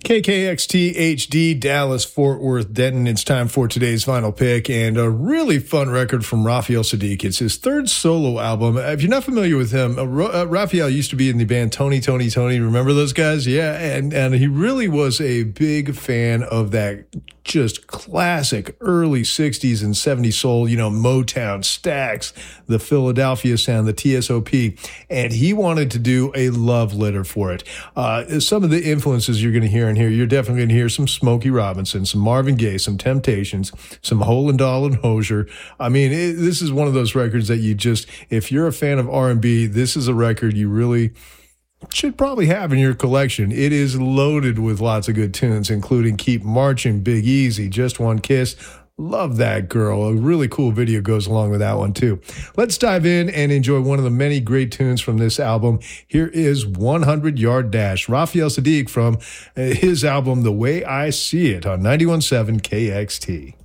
KKXT HD, Dallas, Fort Worth, Denton. It's time for today's final pick and a really fun record from Raphael Saadiq. It's his third solo album. If you're not familiar with him, Raphael used to be in the band Tony. Remember those guys? Yeah, and he really was a big fan of that just classic early 60s and 70s soul, Motown, Stax, the Philadelphia sound, the TSOP, and he wanted to do a love letter for it. Some of the influences you're going to hear in here, you're definitely going to hear some Smokey Robinson, some Marvin Gaye, some Temptations, some Holdendahl and Hosier. I mean, this is one of those records that you just, if you're a fan of R&B, this is a record you really should probably have in your collection. It is loaded with lots of good tunes, including Keep Marching, Big Easy, Just One Kiss. Love that girl. A really cool video goes along with that one, too. Let's dive in and enjoy one of the many great tunes from this album. Here is 100 Yard Dash, Raphael Saadiq from his album The Way I See It on 91.7 KXT.